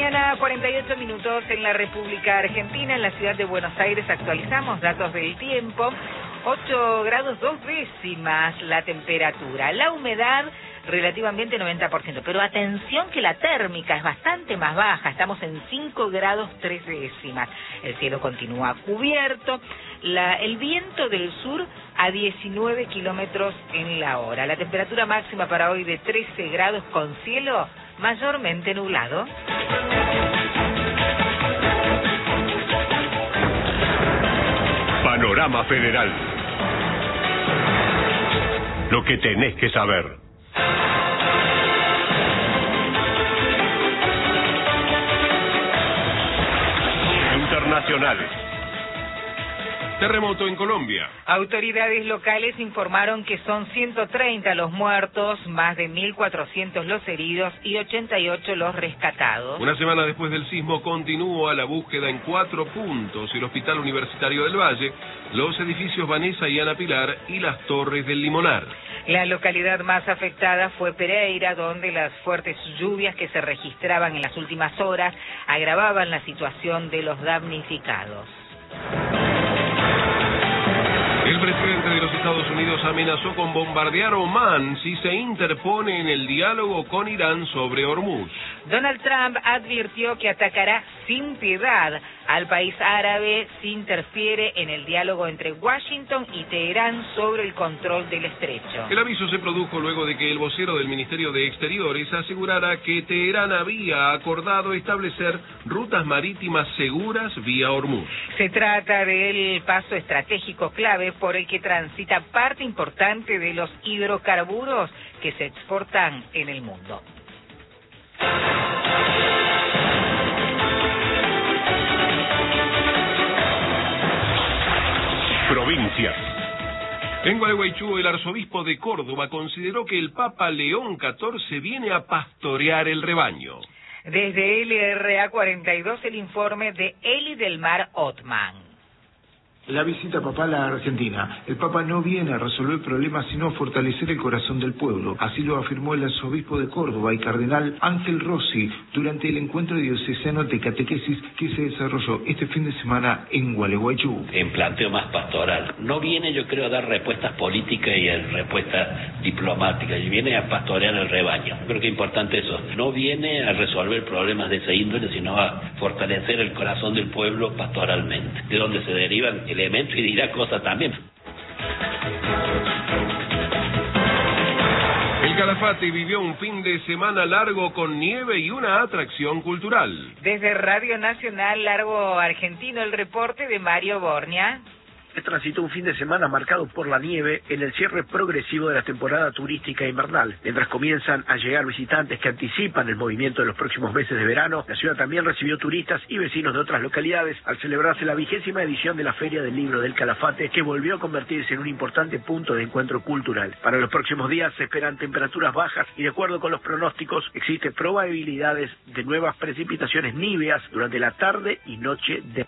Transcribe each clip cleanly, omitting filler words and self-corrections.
mañana, 48 minutos en la República Argentina, en la ciudad de Buenos Aires. Actualizamos datos del tiempo. 8 grados 2 décimas la temperatura. La humedad relativamente 90%. Pero atención que la térmica es bastante más baja. Estamos en 5 grados 3 décimas. El cielo continúa cubierto. El viento del sur a 19 kilómetros en la hora. La temperatura máxima para hoy de 13 grados con cielo mayormente nublado. Panorama Federal. Lo que tenés que saber. Internacionales. Terremoto en Colombia. Autoridades locales informaron que son 130 los muertos, más de 1.400 los heridos y 88 los rescatados. Una semana después del sismo continúa la búsqueda en 4 puntos: el Hospital Universitario del Valle, los edificios Vanessa y Ana Pilar y las Torres del Limonar. La localidad más afectada fue Pereira, donde las fuertes lluvias que se registraban en las últimas horas agravaban la situación de los damnificados. El presidente de los Estados Unidos amenazó con bombardear Omán si se interpone en el diálogo con Irán sobre Hormuz. Donald Trump advirtió que atacará sin piedad al país árabe si interfiere en el diálogo entre Washington y Teherán sobre el control del estrecho. El aviso se produjo luego de que el vocero del Ministerio de Exteriores asegurara que Teherán había acordado establecer rutas marítimas seguras vía Hormuz. Se trata del paso estratégico clave por el que transita parte importante de los hidrocarburos que se exportan en el mundo. Provincias. En Gualeguaychú, el arzobispo de Córdoba consideró que el Papa León XIV viene a pastorear el rebaño. Desde LRA 42, el informe de Eli del Mar Ottman. La visita papal a Argentina. El Papa no viene a resolver problemas, sino a fortalecer el corazón del pueblo. Así lo afirmó el arzobispo de Córdoba y cardenal Ángel Rossi durante el encuentro diocesano de catequesis que se desarrolló este fin de semana en Gualeguaychú. En planteo más pastoral. No viene, yo creo, a dar respuestas políticas y respuestas diplomáticas. Y viene a pastorear el rebaño. Creo que es importante eso. No viene a resolver problemas de esa índole, sino a fortalecer el corazón del pueblo pastoralmente. De donde se derivan elementos y dirá cosas también. El Calafate vivió un fin de semana largo con nieve y una atracción cultural. Desde Radio Nacional Largo Argentino, el reporte de Mario Bornia. Transitó un fin de semana marcado por la nieve en el cierre progresivo de la temporada turística invernal. Mientras comienzan a llegar visitantes que anticipan el movimiento de los próximos meses de verano, la ciudad también recibió turistas y vecinos de otras localidades al celebrarse la 20ª edición de la Feria del Libro del Calafate, que volvió a convertirse en un importante punto de encuentro cultural. Para los próximos días se esperan temperaturas bajas y, de acuerdo con los pronósticos, existen probabilidades de nuevas precipitaciones níveas durante la tarde y noche de...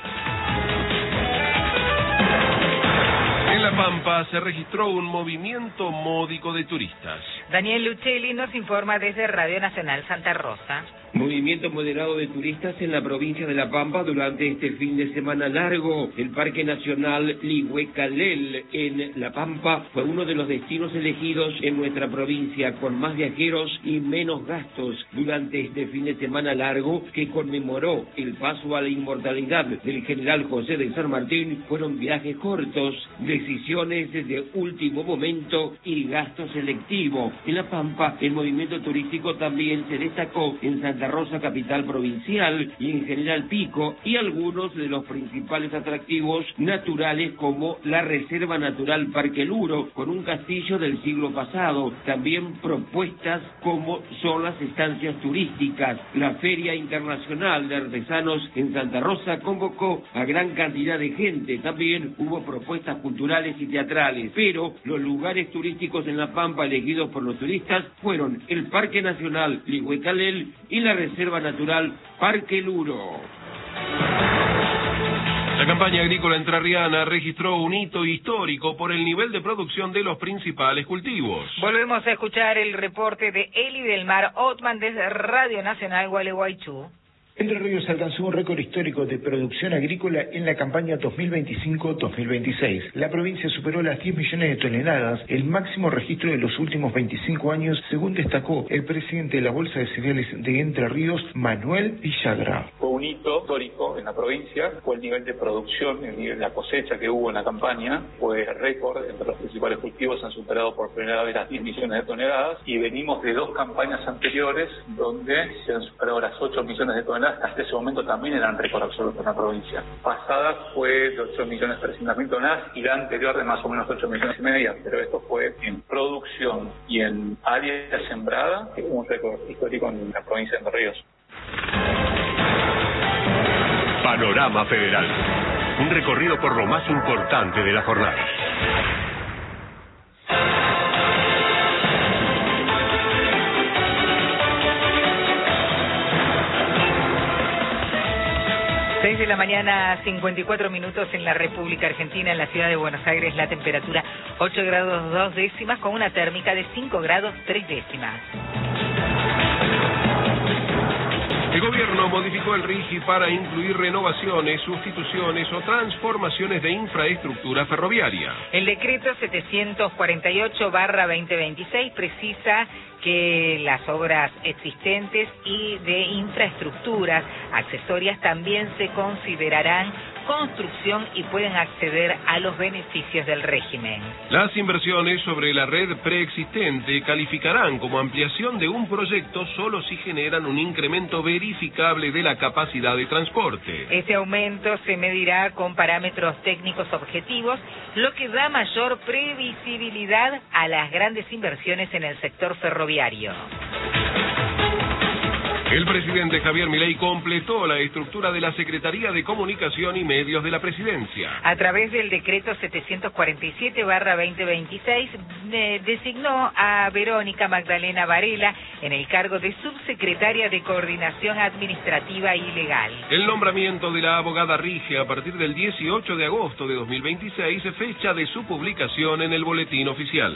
En La Pampa se registró un movimiento módico de turistas. Daniel Luchelli nos informa desde Radio Nacional Santa Rosa. Movimiento moderado de turistas en la provincia de La Pampa durante este fin de semana largo. El Parque Nacional Lihuecalel en La Pampa fue uno de los destinos elegidos en nuestra provincia, con más viajeros y menos gastos durante este fin de semana largo que conmemoró el paso a la inmortalidad del general José de San Martín. Fueron viajes cortos, decisiones de último momento y gasto selectivo. En La Pampa, el movimiento turístico también se destacó en Santa Rosa, capital provincial, y en General Pico, y algunos de los principales atractivos naturales como la Reserva Natural Parque Luro, con un castillo del siglo pasado. También propuestas como son las estancias turísticas. La Feria Internacional de Artesanos en Santa Rosa convocó a gran cantidad de gente. También hubo propuestas culturales y teatrales, pero los lugares turísticos en La Pampa elegidos por los turistas fueron el Parque Nacional Lihuecalel y la Reserva Natural Parque Luro. La campaña agrícola entrerriana registró un hito histórico por el nivel de producción de los principales cultivos. Volvemos a escuchar el reporte de Eli del Mar Ottman desde Radio Nacional Gualeguaychú. Entre Ríos alcanzó un récord histórico de producción agrícola en la campaña 2025-2026. La provincia superó las 10 millones de toneladas, el máximo registro de los últimos 25 años, según destacó el presidente de la Bolsa de Cereales de Entre Ríos, Manuel Villagra. Fue un hito histórico en la provincia, fue el nivel de producción, el nivel de la cosecha que hubo en la campaña, fue récord, entre los principales cultivos han superado por primera vez las 10 millones de toneladas y venimos de 2 campañas anteriores donde se han superado las 8 millones de toneladas. Hasta ese momento también eran récord absoluto en la provincia. Pasada fue de 8.300.000 toneladas y la anterior de más o menos 8,5 millones, pero esto fue en producción y en área sembrada, que hubo un récord histórico en la provincia de Entre Ríos. Panorama Federal. Un recorrido por lo más importante de la jornada. De la mañana, 54 minutos en la República Argentina, en la ciudad de Buenos Aires, la temperatura 8 grados 2 décimas con una térmica de 5 grados 3 décimas. El gobierno modificó el RIGI para incluir renovaciones, sustituciones o transformaciones de infraestructura ferroviaria. El decreto 748/2026 precisa que las obras existentes y de infraestructuras accesorias también se considerarán construcción y pueden acceder a los beneficios del régimen. Las inversiones sobre la red preexistente calificarán como ampliación de un proyecto solo si generan un incremento verificable de la capacidad de transporte. Este aumento se medirá con parámetros técnicos objetivos, lo que da mayor previsibilidad a las grandes inversiones en el sector ferroviario. El presidente Javier Milei completó la estructura de la Secretaría de Comunicación y Medios de la Presidencia. A través del decreto 747/2026 designó a Verónica Magdalena Varela en el cargo de subsecretaria de Coordinación Administrativa y Legal. El nombramiento de la abogada rige a partir del 18 de agosto de 2026, fecha de su publicación en el Boletín Oficial.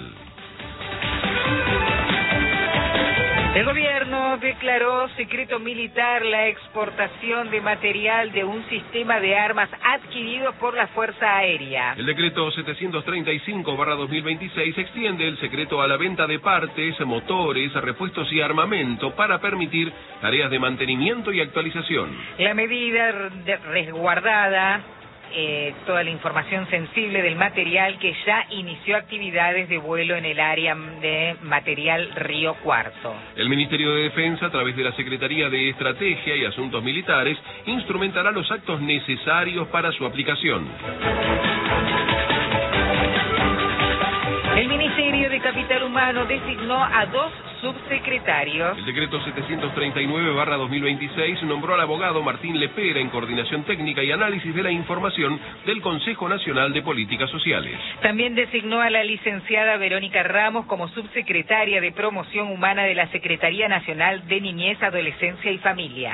El gobierno declaró secreto militar la exportación de material de un sistema de armas adquirido por la Fuerza Aérea. El decreto 735/2026 extiende el secreto a la venta de partes, motores, repuestos y armamento para permitir tareas de mantenimiento y actualización. La medida resguardada toda la información sensible del material que ya inició actividades de vuelo en el área de material Río Cuarto. El Ministerio de Defensa, a través de la Secretaría de Estrategia y Asuntos Militares, instrumentará los actos necesarios para su aplicación. El Ministerio de Capital Humano designó a 2 subsecretarios. El decreto 739/2026 nombró al abogado Martín Lepera en coordinación técnica y análisis de la información del Consejo Nacional de Políticas Sociales. También designó a la licenciada Verónica Ramos como subsecretaria de Promoción Humana de la Secretaría Nacional de Niñez, Adolescencia y Familia.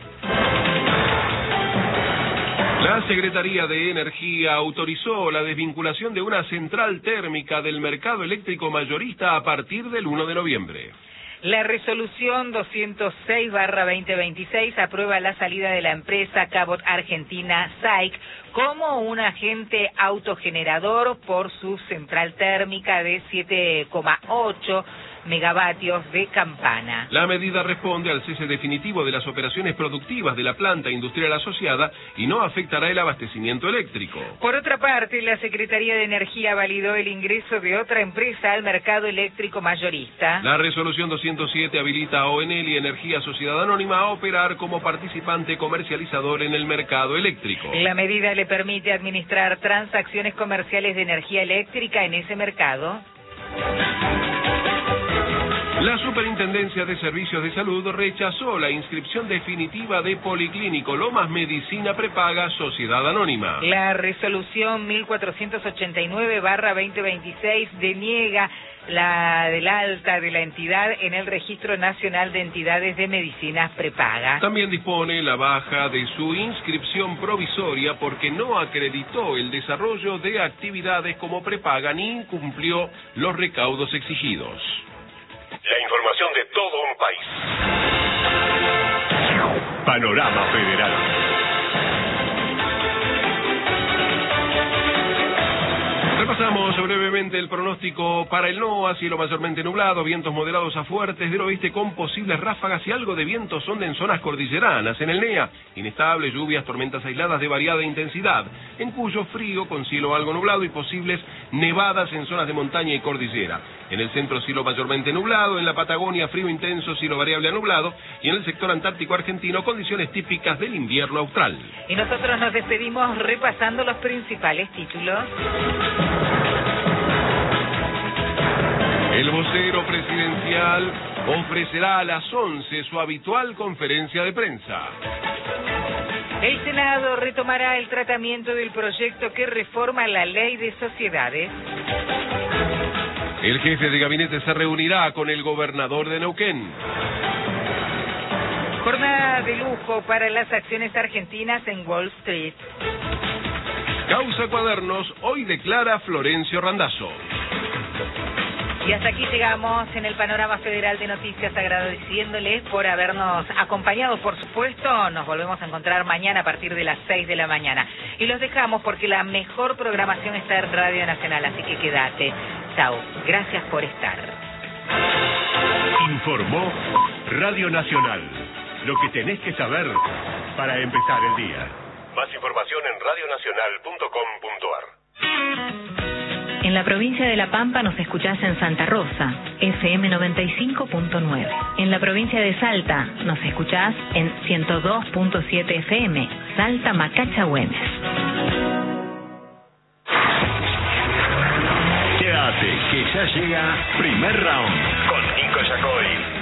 La Secretaría de Energía autorizó la desvinculación de una central térmica del mercado eléctrico mayorista a partir del 1 de noviembre. La resolución 206/2026 aprueba la salida de la empresa Cabot Argentina SAIC como un agente autogenerador por su central térmica de 7,8 megavatios de Campana. La medida responde al cese definitivo de las operaciones productivas de la planta industrial asociada y no afectará el abastecimiento eléctrico. Por otra parte, la Secretaría de Energía validó el ingreso de otra empresa al mercado eléctrico mayorista. La resolución 207 habilita a ONL y Energía Sociedad Anónima a operar como participante comercializador en el mercado eléctrico. La medida le permite administrar transacciones comerciales de energía eléctrica en ese mercado. La Superintendencia de Servicios de Salud rechazó la inscripción definitiva de Policlínico Lomas Medicina Prepaga Sociedad Anónima. La resolución 1489/2026 deniega la del alta de la entidad en el Registro Nacional de Entidades de Medicinas Prepaga. También dispone la baja de su inscripción provisoria porque no acreditó el desarrollo de actividades como prepaga ni incumplió los recaudos exigidos. La información de todo un país. Panorama Federal. Repasamos brevemente el pronóstico para el NOA: cielo mayormente nublado, vientos moderados a fuertes del oeste con posibles ráfagas y algo de viento sonda en zonas cordilleranas. En el NEA, inestable, lluvias, tormentas aisladas de variada intensidad. En Cuyo, frío con cielo algo nublado y posibles nevadas en zonas de montaña y cordillera. En el centro, cielo mayormente nublado. En la Patagonia, frío intenso, cielo variable a nublado. Y en el sector antártico argentino, condiciones típicas del invierno austral. Y nosotros nos despedimos repasando los principales títulos. El vocero presidencial ofrecerá a las 11 su habitual conferencia de prensa. El Senado retomará el tratamiento del proyecto que reforma la ley de sociedades. El jefe de gabinete se reunirá con el gobernador de Neuquén. Jornada de lujo para las acciones argentinas en Wall Street. Causa Cuadernos hoy declara Florencio Randazzo. Y hasta aquí llegamos en el Panorama Federal de Noticias, agradeciéndoles por habernos acompañado, por supuesto. Nos volvemos a encontrar mañana a partir de las 6 de la mañana. Y los dejamos porque la mejor programación está en Radio Nacional, así que quédate. Chao, gracias por estar. Informó Radio Nacional. Lo que tenés que saber para empezar el día. Más información en radionacional.com.ar. En la provincia de La Pampa nos escuchás en Santa Rosa, FM 95.9. En la provincia de Salta nos escuchás en 102.7 FM, Salta Macachagüemes. Quédate, que ya llega Primer Round con Nico Yacoy.